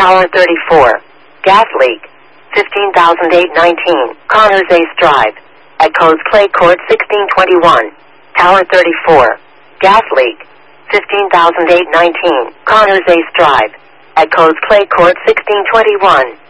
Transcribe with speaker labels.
Speaker 1: Tower 34. Gas leak. 15,819. Connors Ace Drive. Echoes Clay Court 1621. Tower 34. Gas leak. 15,819. Connors Ace Drive. Echoes Clay Court 1621.